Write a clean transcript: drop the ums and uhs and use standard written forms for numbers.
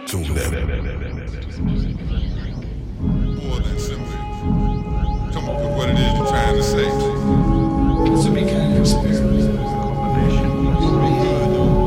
Tune in. More than simply come up with what it is you're trying to say. It's a mechanic experience.